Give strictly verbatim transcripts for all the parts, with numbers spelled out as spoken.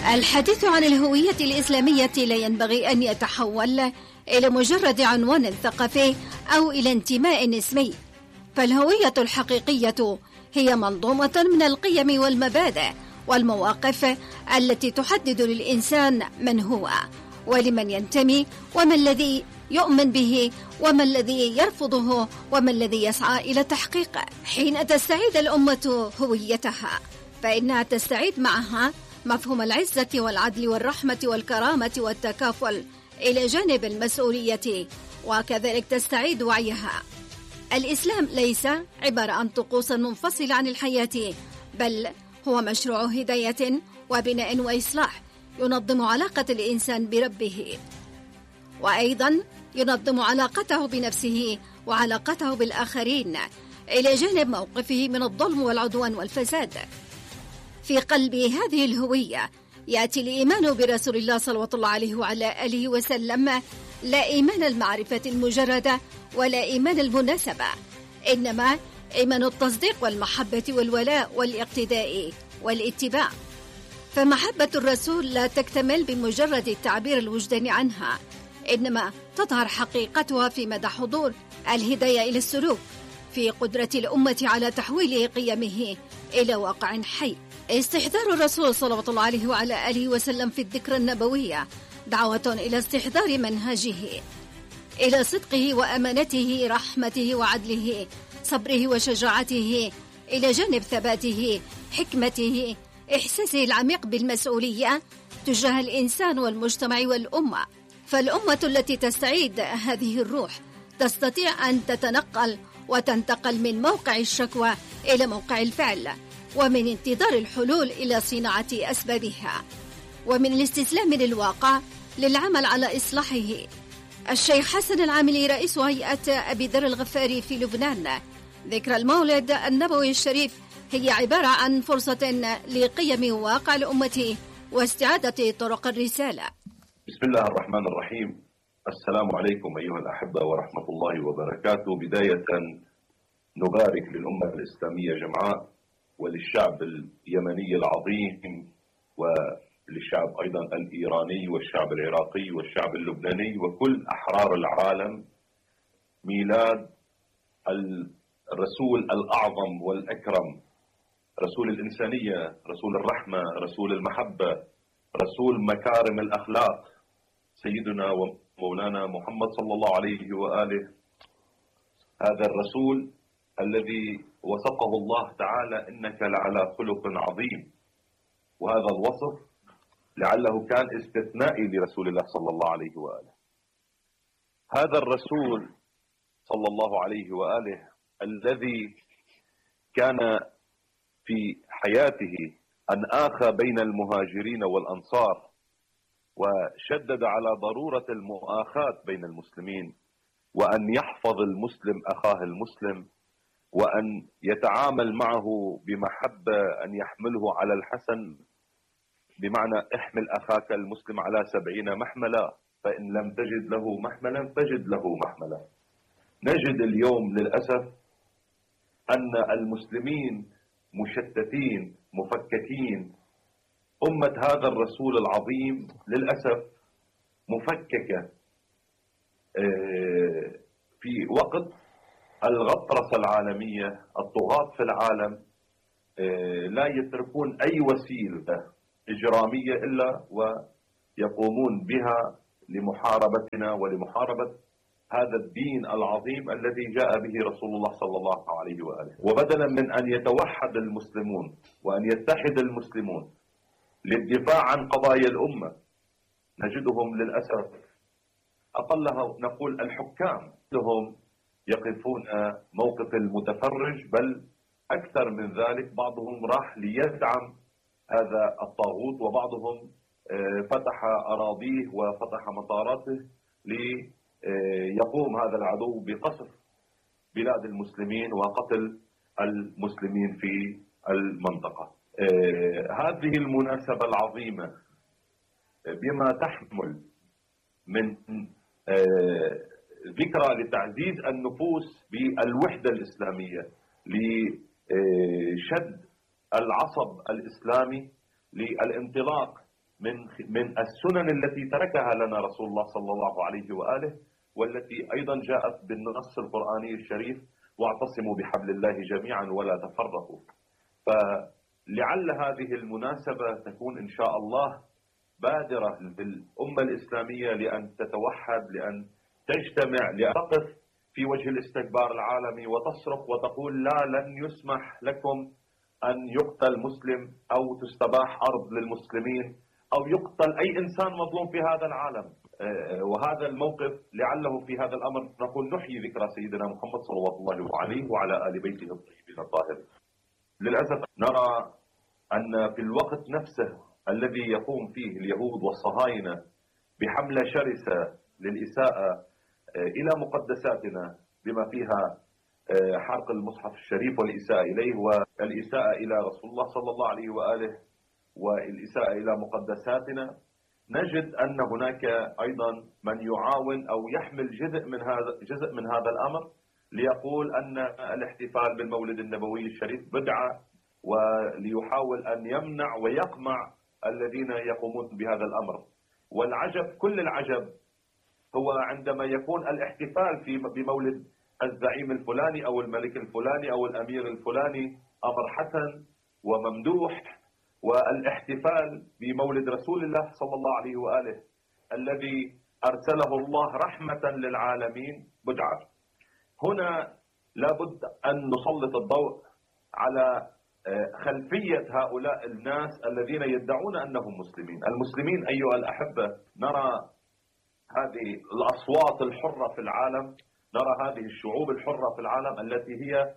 الحديث عن الهوية الإسلامية لا ينبغي أن يتحول إلى مجرد عنوان ثقافي أو إلى انتماء اسمي، فالهوية الحقيقية هي منظومة من القيم والمبادئ والمواقف التي تحدد للإنسان من هو ولمن ينتمي وما الذي يؤمن به وما الذي يرفضه وما الذي يسعى إلى تحقيقه. حين تستعيد الأمة هويتها فإنها تستعيد معها مفهوم العزة والعدل والرحمة والكرامة والتكافل إلى جانب المسؤولية، وكذلك تستعيد وعيها. الإسلام ليس عبارة عن طقوس منفصلة عن الحياة، بل هو مشروع هداية وبناء وإصلاح ينظم علاقة الإنسان بربه، وأيضا ينظم علاقته بنفسه وعلاقته بالآخرين إلى جانب موقفه من الظلم والعدوان والفساد. في قلب هذه الهوية يأتي الإيمان برسول الله صلى الله عليه وعلى آله وسلم، لا إيمان المعرفة المجردة ولا إيمان المناسبة، إنما إيمان التصديق والمحبة والولاء والاقتداء والاتباع. فمحبة الرسول لا تكتمل بمجرد التعبير الوجداني عنها، إنما تظهر حقيقتها في مدى حضور الهداية إلى السلوك، في قدرة الأمة على تحويل قيمه إلى واقع حي. استحضار الرسول صلى الله عليه وعلى آله وسلم في الذكرى النبوية دعوة إلى استحضار منهجه، إلى صدقه وأمانته، رحمته وعدله، صبره وشجاعته، إلى جانب ثباته، حكمته، إحساسه العميق بالمسؤولية تجاه الإنسان والمجتمع والأمة. فالأمة التي تستعيد هذه الروح تستطيع أن تتنقل وتنتقل من موقع الشكوى إلى موقع الفعل، ومن انتظار الحلول إلى صناعة أسبابها، ومن الاستسلام للواقع للعمل على إصلاحه. الشيخ حسن العاملي رئيس هيئة أبي ذر الغفاري في لبنان، ذكرى المولد النبوي الشريف هي عبارة عن فرصة لقيم واقع الأمة واستعادة طرق الرسالة. بسم الله الرحمن الرحيم. السلام عليكم أيها الأحبة ورحمة الله وبركاته. بداية نبارك للأمة الإسلامية جمعاء وللشعب اليمني العظيم وللشعب أيضا الإيراني والشعب العراقي والشعب اللبناني وكل أحرار العالم ميلاد الرسول الأعظم والأكرم، رسول الإنسانية، رسول الرحمة، رسول المحبة، رسول مكارم الأخلاق، سيدنا ومولانا محمد صلى الله عليه وآله. هذا الرسول الذي وصفه الله تعالى إنك لعلى خلق عظيم، وهذا الوصف لعله كان استثنائي لرسول الله صلى الله عليه وآله. هذا الرسول صلى الله عليه وآله الذي كان في حياته أن آخى بين المهاجرين والأنصار وشدد على ضرورة المؤاخاة بين المسلمين، وأن يحفظ المسلم أخاه المسلم، وأن يتعامل معه بمحبة، أن يحمله على الحسن، بمعنى احمل أخاك المسلم على سبعين محملا، فإن لم تجد له محملا فجد له محملا. نجد اليوم للأسف أن المسلمين مشتتين مفككين. أمة هذا الرسول العظيم للأسف مفككة في وقت الغطرسة العالمية. الطغاة في العالم لا يتركون أي وسيلة إجرامية إلا ويقومون بها لمحاربتنا ولمحاربة هذا الدين العظيم الذي جاء به رسول الله صلى الله عليه وآله. وبدلا من أن يتوحد المسلمون وأن يتحد المسلمون للدفاع عن قضايا الأمة، نجدهم للأسف أقلها نقول الحكام لهم يقفون موقف المتفرج، بل أكثر من ذلك بعضهم راح ليدعم هذا الطاغوت، وبعضهم فتح أراضيه وفتح مطاراته ليقوم هذا العدو بقصف بلاد المسلمين وقتل المسلمين في المنطقة. هذه المناسبة العظيمة بما تحمل من ذكرى لتعزيز النفوس بالوحدة الإسلامية، لشد العصب الإسلامي للانطلاق من من السنن التي تركها لنا رسول الله صلى الله عليه وآله، والتي أيضا جاءت بالنص القرآني الشريف: واعتصموا بحبل الله جميعا ولا تفرقوا. فلعل هذه المناسبة تكون إن شاء الله بادرة للأمة الإسلامية لأن تتوحد، لأن تجتمع، لأن تقف في وجه الاستكبار العالمي وتصرخ وتقول: لا، لن يسمح لكم أن يقتل مسلم أو تستباح أرض للمسلمين أو يقتل أي إنسان مظلوم في هذا العالم. وهذا الموقف لعله في هذا الأمر نقول نحيي ذكرى سيدنا محمد صلى الله عليه وعلى آل بيته الطيبين الطاهرين. للأسف نرى أن في الوقت نفسه الذي يقوم فيه اليهود والصهاينة بحملة شرسة للإساءة إلى مقدساتنا بما فيها حرق المصحف الشريف والإساءة إليه والإساءة إلى رسول الله صلى الله عليه وآله والإساءة إلى مقدساتنا، نجد أن هناك أيضا من يعاون أو يحمل جزء من هذا جزء من هذا الأمر ليقول أن الاحتفال بالمولد النبوي الشريف بدعة، وليحاول أن يمنع ويقمع الذين يقومون بهذا الأمر. والعجب كل العجب هو عندما يكون الاحتفال في بمولد الزعيم الفلاني أو الملك الفلاني أو الأمير الفلاني أمر حسن وممدوح، والاحتفال بمولد رسول الله صلى الله عليه وآله الذي أرسله الله رحمة للعالمين بدعة. هنا لابد أن نسلط الضوء على خلفية هؤلاء الناس الذين يدعون أنهم مسلمين. المسلمين أيها الأحبة، نرى هذه الأصوات الحرة في العالم، نرى هذه الشعوب الحرة في العالم التي هي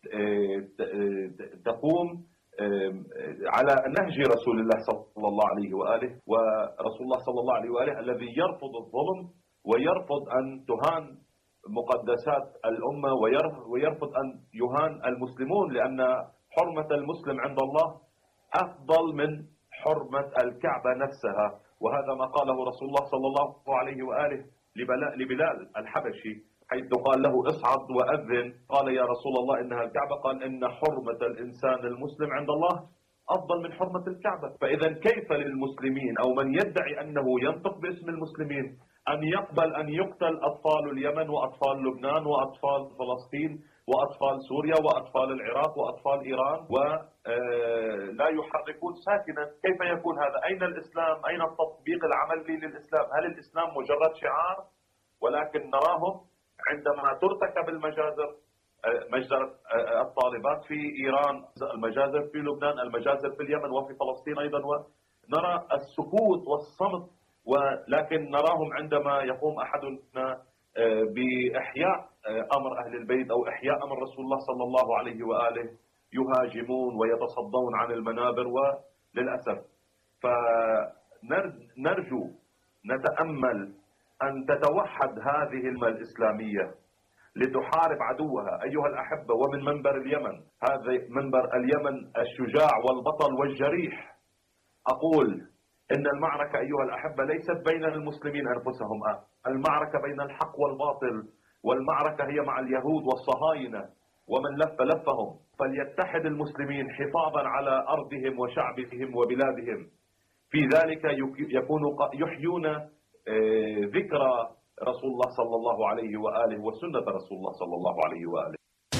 تقوم على نهج رسول الله صلى الله عليه وآله، ورسول الله صلى الله عليه وآله الذي يرفض الظلم ويرفض أن تهان مقدسات الأمة ويرفض أن يهان المسلمون، لأن حرمة المسلم عند الله أفضل من حرمة الكعبة نفسها. وهذا ما قاله رسول الله صلى الله عليه وآله لبلال الحبشي حيث قال له: اصعد وأذن. قال: يا رسول الله إنها الكعبة. قال: إن حرمة الإنسان المسلم عند الله أفضل من حرمة الكعبة. فإذا كيف للمسلمين أو من يدعي أنه ينطق باسم المسلمين أن يقبل أن يقتل أطفال اليمن وأطفال لبنان وأطفال فلسطين وأطفال سوريا وأطفال العراق وأطفال إيران ولا يحركون ساكنا؟ كيف يكون هذا؟ أين الإسلام؟ أين التطبيق العملي للإسلام؟ هل الإسلام مجرد شعار؟ ولكن نراهم عندما ترتكب المجازر، مجزرة الطالبات في إيران، المجازر في لبنان، المجازر في اليمن وفي فلسطين أيضا، ونرى السكوت والصمت. ولكن نراهم عندما يقوم أحدنا بإحياء أمر أهل البيت أو إحياء أمر رسول الله صلى الله عليه وآله يهاجمون ويتصدون عن المنابر. وللأسف فنرجو نتأمل أن تتوحد هذه الأمة الإسلامية لتحارب عدوها أيها الأحبة. ومن منبر اليمن، هذا منبر اليمن الشجاع والبطل والجريح، أقول إن المعركة أيها الأحبة ليست بين المسلمين أنفسهم، المعركة بين الحق والباطل، والمعركة هي مع اليهود والصهاينة ومن لف لفهم. فليتحد المسلمين حفاظا على أرضهم وشعبهم وبلادهم، في ذلك يكون يحيون ذكرى رسول الله صلى الله عليه وآله وسنة رسول الله صلى الله عليه وآله.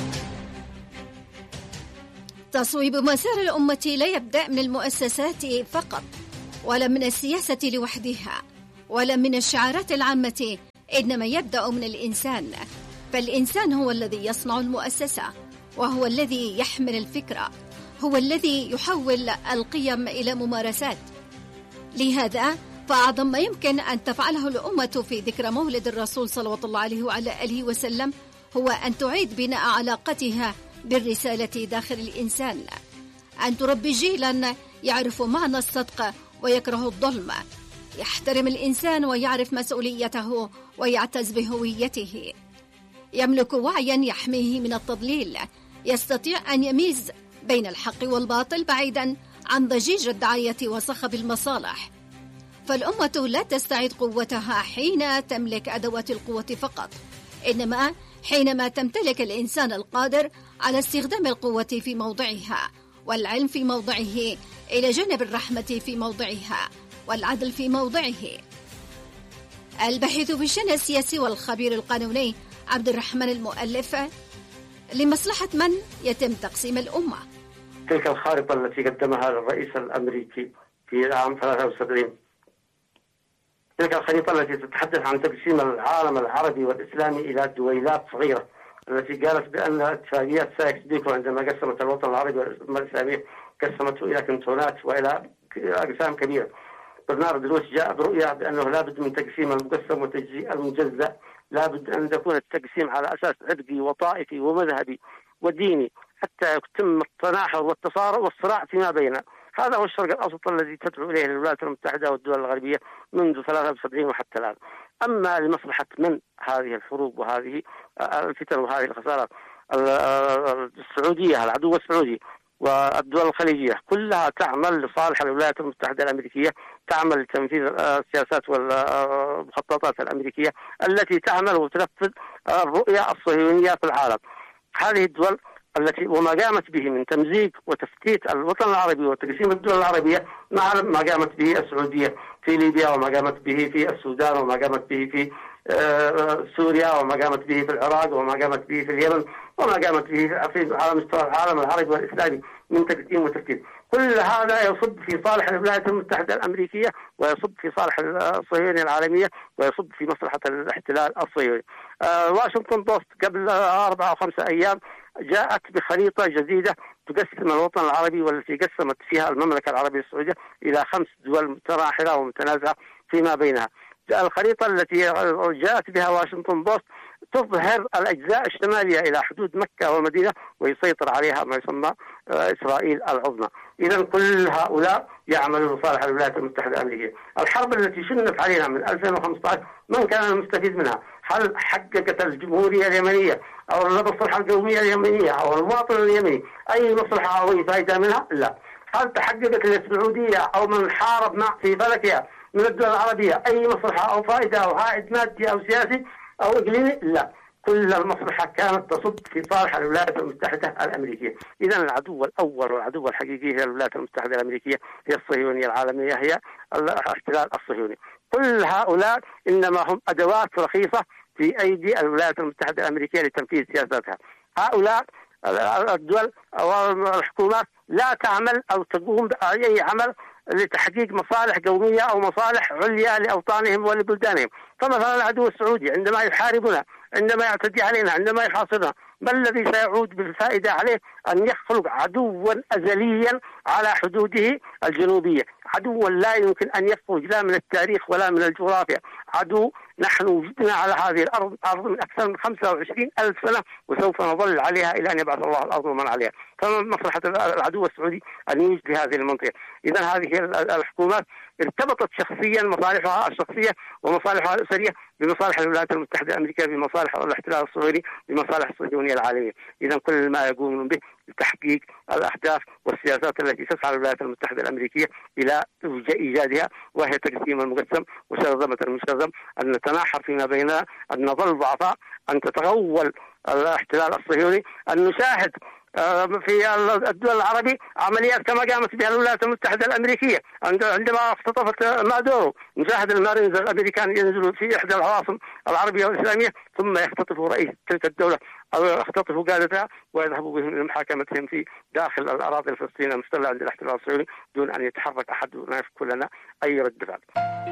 تصويب مسار الأمة لا يبدأ من المؤسسات فقط، ولا من السياسة لوحدها، ولا من الشعارات العامة، إنما يبدأ من الإنسان. فالإنسان هو الذي يصنع المؤسسة، وهو الذي يحمل الفكرة، هو الذي يحول القيم إلى ممارسات. لهذا فأعظم ما يمكن أن تفعله الأمة في ذكرى مولد الرسول صلى الله عليه وعلى آله وسلم هو أن تعيد بناء علاقتها بالرسالة داخل الإنسان، أن تربي جيلا يعرف معنى الصدق ويكره الظلم، يحترم الإنسان ويعرف مسؤوليته ويعتز بهويته، يملك وعيا يحميه من التضليل، يستطيع أن يميز بين الحق والباطل بعيدا عن ضجيج الدعاية وصخب المصالح. فالأمة لا تستعيد قوتها حين تملك أدوات القوة فقط، إنما حينما تمتلك الإنسان القادر على استخدام القوة في موضعها، والعلم في موضعه، إلى جانب الرحمة في موضعها، والعدل في موضعه. الباحث في الشأن السياسي والخبير القانوني عبد الرحمن المؤلف: لمصلحة من يتم تقسيم الأمة؟ تلك الخارطة التي قدمها الرئيس الأمريكي في عام ثلاثة وسبعين، تلك الخريطة التي تتحدث عن تقسيم العالم العربي والإسلامي إلى دويلات صغيرة، التي قالت بأن اتفاقيات سايكس بيكو عندما قسمت الوطن العربي والأمة الإسلامية قسمته إلى كنتونات وإلى أقسام كبيرة. برنارد لويس جاء برؤية بأنه لابد من تقسيم المقسم وتجزيء المجزأ، لابد أن يكون التقسيم على أساس عرقي وطائفي ومذهبي وديني حتى يتم التناحر والتصارع والصراع فيما بيننا. هذا هو الشرق الأوسط الذي تدعو إليه الولايات المتحدة والدول الغربية منذ ثلاثة وسبعين وحتى الآن. أما لمصلحة من هذه الحروب وهذه الفتن وهذه الخسارات؟ السعودية، العدو السعودي والدول الخليجية كلها تعمل لصالح الولايات المتحدة الأمريكية، تعمل لتنفيذ السياسات والمخططات الأمريكية التي تعمل وتنفذ الرؤية الصهيونية في العالم. هذه الدول التي وما قامت به من تمزيق وتفتيت الوطن العربي وتقسيم الدول العربية مع ما قامت به السعودية في ليبيا، وما قامت به في السودان، وما قامت به في سوريا، وما قامت به في العراق، وما قامت به في اليمن، وما قامت به في على مستوى العالم العربي والإسلامي من تقسيم وتفتيت. كل هذا يصب في صالح الولايات المتحدة الأمريكية، ويصب في صالح الصهيونية العالمية، ويصب في مصلحة الاحتلال الصهيوني. آه واشنطن بوست قبل أربعة أو خمسة أيام جاءت بخريطة جديدة تقسم الوطن العربي، والتي قسمت فيها المملكة العربية السعودية إلى خمس دول متناحرة ومتنازعة فيما بينها. الخريطة التي جاءت بها واشنطن بوست تظهر الأجزاء الشمالية إلى حدود مكة والمدينة، ويسيطر عليها ما يسمى إسرائيل العظمى. إذا كل هؤلاء يعملوا لصالح الولايات المتحدة الأمريكية. الحرب التي شنت علينا من ألفين وخمسة عشر من كان المستفيد منها؟ هل حققت الجمهورية اليمنية أو المصلحة القومية اليمنية أو المواطن اليمني أي مصلحة أو أي فائدة منها؟ لا. هل تحققت للسعودية أو من حارب مع في فلكها من الدول العربية أي مصلحة أو فائدة أو عائد مادي أو سياسي أو إقليمي؟ لا. كل المصلحة كانت تصب في صالح الولايات المتحدة الأمريكية. إذا العدو الأول والعدو الحقيقي هي الولايات المتحدة الأمريكية، هي الصهيونية العالمية، هي الاحتلال الصهيوني. كل هؤلاء إنما هم أدوات رخيصة في أيدي الولايات المتحدة الأمريكية لتنفيذ سياساتها. هؤلاء الدول أو الحكومات لا تعمل أو تقوم بأي عمل لتحقيق مصالح قومية أو مصالح عليا لأوطانهم ولبلدانهم. فمثلا العدو السعودي عندما يحاربنا، عندما يعتدي علينا، عندما يحاصرنا، ما الذي سيعود بالفائدة عليه؟ أن يخلق عدوا أزليا على حدوده الجنوبية، عدوا لا يمكن أن يخرج لا من التاريخ ولا من الجغرافيا، عدو نحن وجدنا على هذه الأرض أرض من أكثر من خمسة وعشرين ألف سنة، وسوف نظل عليها إلى أن يبعث الله الأرض ومن عليها. فمصلحة العدو السعودي أن يوجد هذه المنطقة. إذا هذه الحكومات ارتبطت شخصيا مصالحها الشخصية ومصالحها الأسرية بمصالح الولايات المتحدة الأمريكية، بمصالح الاحتلال الصهيوني، بمصالح الصهيونية العالمية. إذا كل ما يقومون به لتحقيق الأهداف والسياسات التي تسعى الولايات المتحدة الأمريكية إلى إيجادها، وهي تقسيم المقسم وشرذمة المشرذم، أن نتناحر فيما بيننا، أن نظل ضعفاء، أن تتغول الاحتلال الصهيوني، أن نشاهد في الدول العربية عمليات كما قامت بها الولايات المتحدة الأمريكية عندما اختطفت مادورو. نشاهد المارينز الأمريكان ينزلوا في إحدى العواصم العربية والإسلامية ثم يختطفوا رئيس تلك الدولة أو يختطفوا قادتها ويذهبوا بهم إلى محاكمتهم في داخل الأراضي الفلسطينية المحتلة عند الاحتلال الصهيوني دون أن يتحرك أحد ويفك لنا أي رد فعل.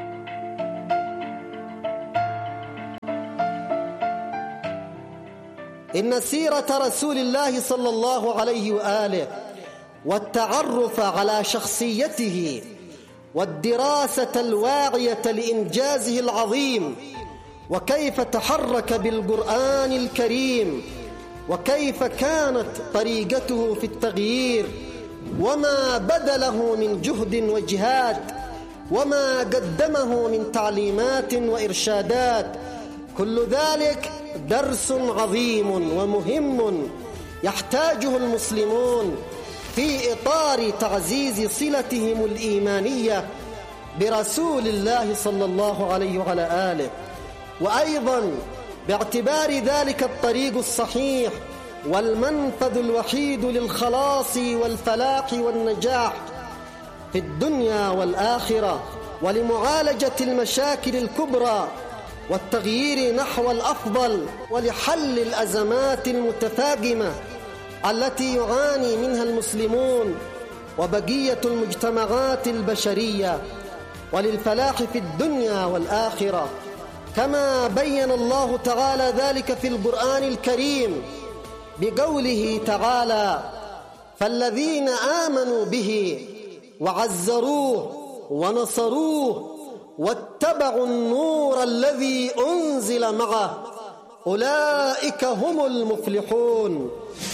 إن سيرة رسول الله صلى الله عليه وآله والتعرف على شخصيته والدراسة الواعية لإنجازه العظيم، وكيف تحرك بالقرآن الكريم، وكيف كانت طريقته في التغيير، وما بذله من جهد وجهاد، وما قدمه من تعليمات وإرشادات، كل ذلك درس عظيم ومهم يحتاجه المسلمون في إطار تعزيز صلتهم الإيمانية برسول الله صلى الله عليه وعلى آله، وأيضا باعتبار ذلك الطريق الصحيح والمنفذ الوحيد للخلاص والفلاح والنجاح في الدنيا والآخرة، ولمعالجة المشاكل الكبرى والتغيير نحو الأفضل ولحل الأزمات المتفاقمة التي يعاني منها المسلمون وبقية المجتمعات البشرية، وللفلاح في الدنيا والآخرة، كما بين الله تعالى ذلك في القرآن الكريم بقوله تعالى: فالذين آمنوا به وعزروه ونصروه واتبعوا النور الذي أنزل معه أولئك هم المفلحون.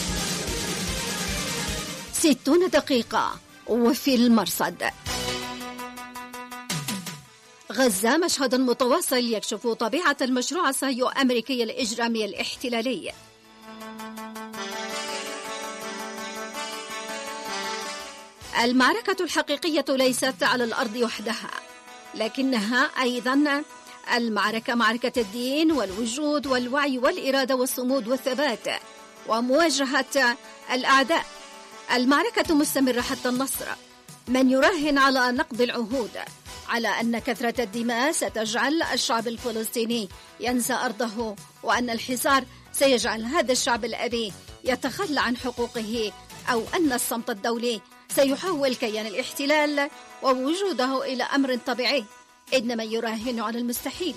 ستون دقيقة وفي المرصد. غزة مشهد متواصل يكشف طبيعة المشروع الصهيوني الأمريكي الإجرامي الاحتلالي. المعركة الحقيقية ليست على الأرض وحدها، لكنها أيضا المعركة معركة الدين والوجود والوعي والإرادة والصمود والثبات ومواجهة الأعداء. المعركة مستمرة حتى النصر. من يراهن على نقض العهود، على أن كثرة الدماء ستجعل الشعب الفلسطيني ينسى أرضه، وأن الحصار سيجعل هذا الشعب الأبي يتخلى عن حقوقه، أو أن الصمت الدولي سيحول كيان الاحتلال ووجوده إلى أمر طبيعي، إنما يراهن على المستحيل.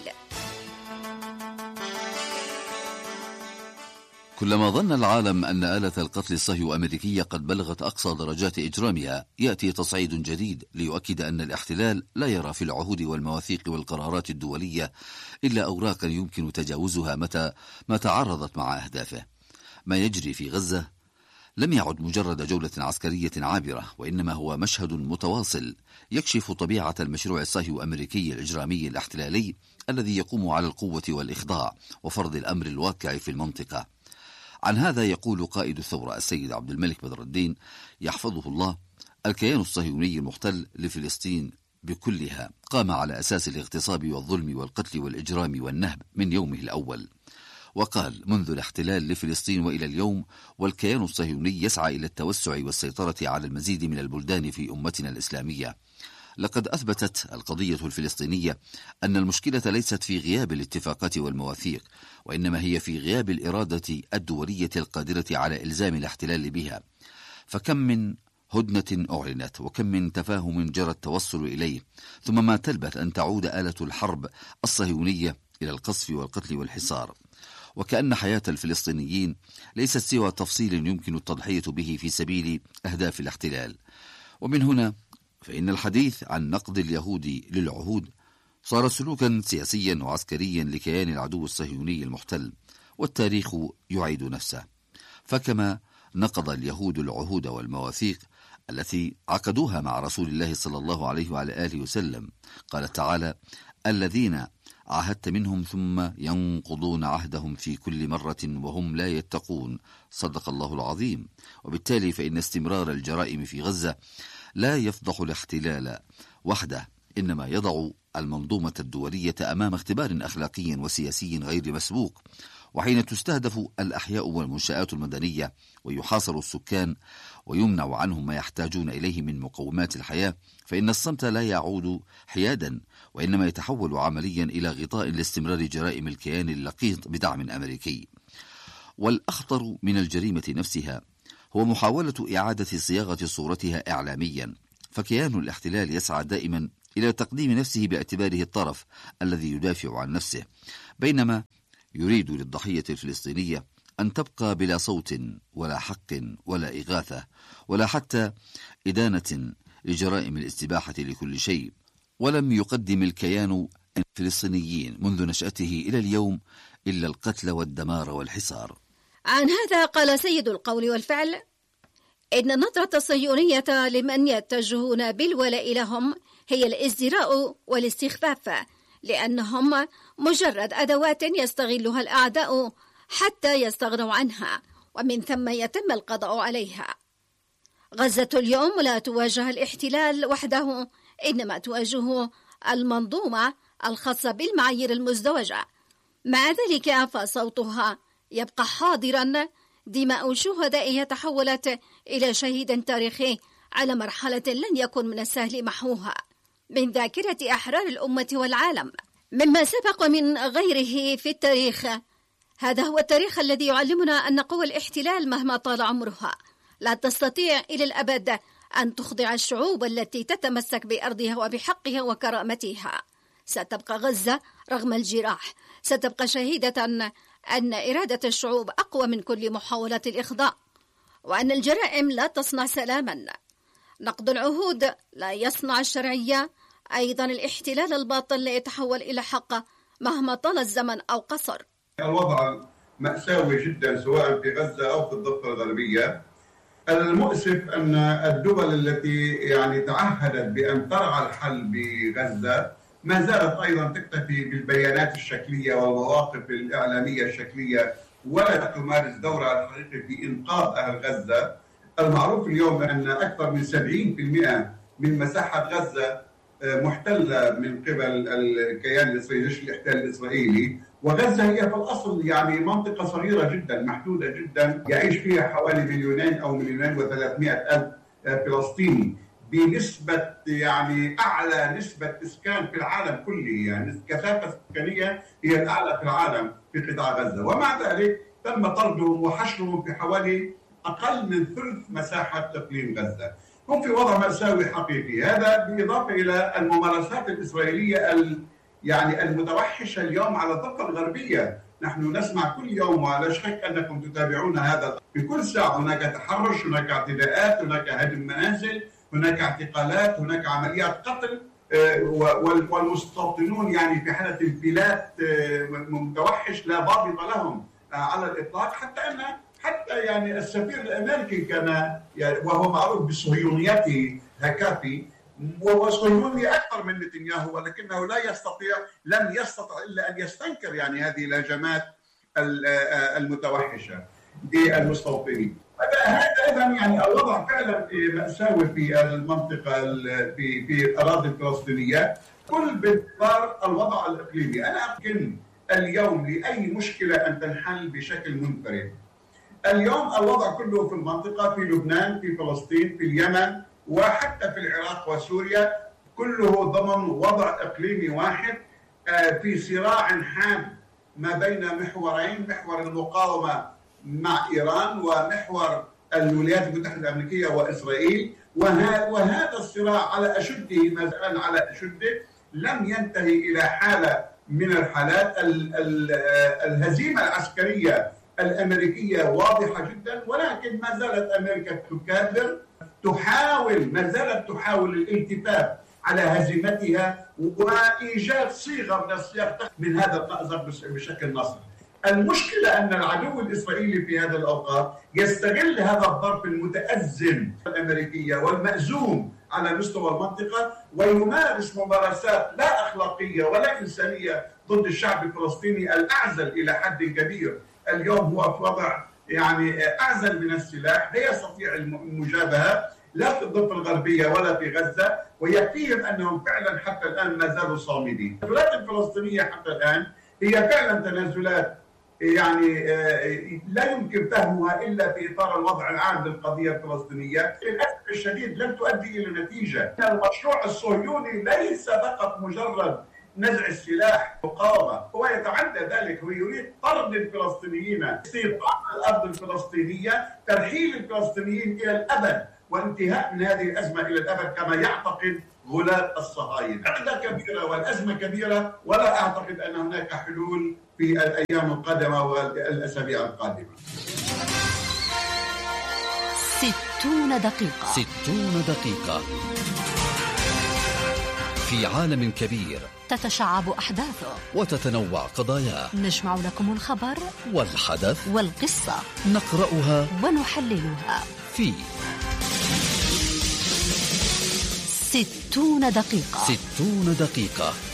كلما ظن العالم أن آلة القتل الصهيوني-أمريكية قد بلغت أقصى درجات إجرامها، يأتي تصعيد جديد ليؤكد أن الاحتلال لا يرى في العهود والمواثيق والقرارات الدولية إلا أوراقا يمكن تجاوزها متى ما تعارضت مع أهدافه. ما يجري في غزة لم يعد مجرد جولة عسكرية عابرة، وإنما هو مشهد متواصل يكشف طبيعة المشروع الصهيوني-أمريكي الإجرامي الاحتلالي الذي يقوم على القوة والإخضاع وفرض الأمر الواقع في المنطقة. عن هذا يقول قائد الثورة السيد عبد الملك بدر الدين يحفظه الله: الكيان الصهيوني المحتل لفلسطين بكلها قام على أساس الاغتصاب والظلم والقتل والإجرام والنهب من يومه الأول. وقال: منذ الاحتلال لفلسطين وإلى اليوم، والكيان الصهيوني يسعى إلى التوسع والسيطرة على المزيد من البلدان في أمتنا الإسلامية. لقد أثبتت القضية الفلسطينية أن المشكلة ليست في غياب الاتفاقات والمواثيق، وإنما هي في غياب الإرادة الدولية القادرة على إلزام الاحتلال بها. فكم من هدنة أعلنت، وكم من تفاهم جرى التوصل إليه، ثم ما تلبث أن تعود آلة الحرب الصهيونية إلى القصف والقتل والحصار، وكأن حياة الفلسطينيين ليست سوى تفصيل يمكن التضحية به في سبيل أهداف الاحتلال. ومن هنا فإن الحديث عن نقض اليهود للعهود صار سلوكا سياسيا وعسكريا لكيان العدو الصهيوني المحتل، والتاريخ يعيد نفسه. فكما نقض اليهود العهود والمواثيق التي عقدوها مع رسول الله صلى الله عليه وعلى آله وسلم، قال تعالى: الذين عاهدت منهم ثم ينقضون عهدهم في كل مرة وهم لا يتقون، صدق الله العظيم. وبالتالي فإن استمرار الجرائم في غزة لا يفضح الاحتلال وحده، إنما يضع المنظومة الدولية أمام اختبار أخلاقي وسياسي غير مسبوق. وحين تستهدف الأحياء والمنشآت المدنية ويحاصر السكان ويمنع عنهم ما يحتاجون إليه من مقومات الحياة، فإن الصمت لا يعود حيادا، وإنما يتحول عمليا إلى غطاء لاستمرار جرائم الكيان اللقيط بدعم أمريكي. والأخطر من الجريمة نفسها هو محاولة إعادة صياغة صورتها إعلاميا، فكيان الاحتلال يسعى دائما إلى تقديم نفسه باعتباره الطرف الذي يدافع عن نفسه، بينما يريد للضحية الفلسطينية أن تبقى بلا صوت ولا حق ولا إغاثة ولا حتى إدانة لجرائم الاستباحة لكل شيء. ولم يقدم الكيان الفلسطينيين منذ نشأته إلى اليوم إلا القتل والدمار والحصار. عن هذا قال سيد القول والفعل: إن النظرة الصهيونية لمن يتجهون بالولاء لهم هي الازدراء والاستخفاف، لأنهم مجرد أدوات يستغلها الأعداء حتى يستغنوا عنها، ومن ثم يتم القضاء عليها. غزة اليوم لا تواجه الاحتلال وحده، إنما تواجه المنظومة الخاصة بالمعايير المزدوجة. مع ذلك فصوتها يبقى حاضرا. دماء شهدائها تحولت إلى شهيد تاريخي على مرحلة لن يكن من السهل محوها. من ذاكرة أحرار الأمة والعالم. مما سبق من غيره في التاريخ، هذا هو التاريخ الذي يعلمنا أن قوى الاحتلال مهما طال عمرها لا تستطيع إلى الأبد أن تخضع الشعوب التي تتمسك بأرضها وبحقها وكرامتها. ستبقى غزة رغم الجراح، ستبقى شهيدة أن إرادة الشعوب أقوى من كل محاولات الإخضاع، وأن الجرائم لا تصنع سلاما. نقض العهود لا يصنع الشرعية. أيضا الاحتلال الباطل لا يتحول إلى حق مهما طال الزمن أو قصر. الوضع مأساوي جدا سواء في غزة أو في الضفة الغربية. المؤسف أن الدول التي يعني تعهدت بأن ترعى الحل بغزة ما زالت أيضا تكتفي بالبيانات الشكلية والمواقف الإعلامية الشكلية، ولا تمارس دورها الحقيقي في إنقاذ أهل غزة. المعروف اليوم أن أكثر من سبعين بالمئة من مساحة غزة محتلة من قبل الكيان الإسرائيلي، جيش الاحتلال الإسرائيلي، وغزة هي في الأصل يعني منطقة صغيرة جدا محدودة جدا يعيش فيها حوالي مليونين أو مليونين وثلاثمائة ألف فلسطيني، بنسبة يعني أعلى نسبة إسكان في العالم كله، يعني كثافة سكانية هي الأعلى في العالم في قطاع غزة. ومع ذلك تم طردهم وحشرهم في حوالي أقل من ثلث مساحة إقليم غزة. هم في وضع مأساوي حقيقي، هذا بالإضافة إلى الممارسات الإسرائيلية يعني المتوحشة اليوم على الضفة الغربية. نحن نسمع كل يوم، ولا شك أنكم تتابعون هذا، في كل ساعة هناك تحرش، هناك اعتداءات، هناك هدم منازل، هناك اعتقالات، هناك عمليات قتل، والمستوطنون يعني في حالة انفلات متوحش لا ضابط لهم على الإطلاق. حتى أن حتى يعني السفير الأمريكي كان يعني وهو معروف بصهيونيته هكافي، وهو صهيوني أكثر من نتنياهو، ولكنه لا يستطيع لم يستطع إلا أن يستنكر يعني هذه الهجمات المتوحشة بالمستوطنين. هذا إذا يعني الوضع فعلا مأساوي في المنطقة في في الأراضي الفلسطينية، كل بانتظار الوضع الإقليمي. أنا أمكن اليوم لأي مشكلة أن تنحل بشكل منفرد. اليوم الوضع كله في المنطقة، في لبنان، في فلسطين، في اليمن، وحتى في العراق وسوريا، كله ضمن وضع إقليمي واحد في صراع حاد ما بين محورين، محور المقاومة مع إيران ومحور الولايات المتحدة الأمريكية وإسرائيل. وهذا الصراع على أشده، ما زال على أشده، لم ينتهي إلى حالة من الحالات. الهزيمة العسكرية الأمريكية واضحة جدا، ولكن ما زالت أمريكا تكابر، تحاول ما زالت تحاول الالتفاف على هزيمتها وإيجاد صيغة من الصياغ من هذا المأزق بشكل نصري. المشكلة أن العدو الإسرائيلي في هذا الأوقات يستغل هذا الظرف المتأزم الأمريكية والمأزوم على مستوى المنطقة، ويمارس ممارسات لا أخلاقية ولا إنسانية ضد الشعب الفلسطيني الأعزل إلى حد كبير. اليوم هو في وضع يعني أعزل من السلاح، لا يستطيع المجابهة لا في الضفة الغربية ولا في غزة، ويكفيهم أنهم فعلا حتى الآن ما زالوا صامدين. التنازلات الفلسطينية حتى الآن هي فعلا تنازلات يعني لا يمكن فهمها إلا في إطار الوضع العام للقضية الفلسطينية. للأسف الشديد لم تؤدي إلى نتيجة. المشروع الصهيوني ليس فقط مجرد نزع السلاح مقاومة، هو يتعدى ذلك، هو يريد طرد الفلسطينيين، استيطان الأرض الفلسطينية، ترحيل الفلسطينيين إلى الأبد، وانتهاء من هذه الأزمة إلى الأبد كما يعتقد غلاة الصهاينة. العقدة كبيرة والأزمة كبيرة، ولا أعتقد أن هناك حلول في الأيام القادمة والأسابيع القادمة. ستون دقيقة. ستون دقيقة في عالم كبير تتشعب أحداثه وتتنوع قضاياه. نجمع لكم الخبر والحدث والقصة، نقرأها ونحللها في ستون دقيقة. ستون دقيقة